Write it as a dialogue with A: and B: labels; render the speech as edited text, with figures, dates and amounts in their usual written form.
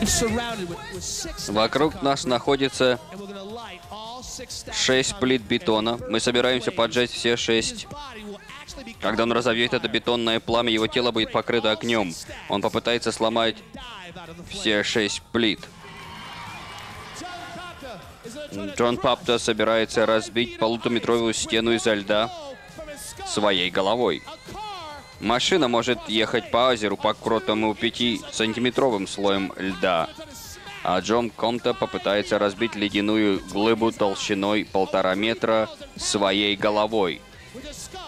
A: Вокруг нас находится 6 плит бетона. Мы собираемся поджечь все 6. Когда он разовьет это бетонное пламя, его тело будет покрыто огнем. Он попытается сломать все 6 плит. Джон Папта собирается разбить полутораметровую стену изо льда своей головой. Машина может ехать по озеру, покрытому 5-сантиметровым слоем льда. А Джон Папта попытается разбить ледяную глыбу толщиной 1,5 метра своей головой.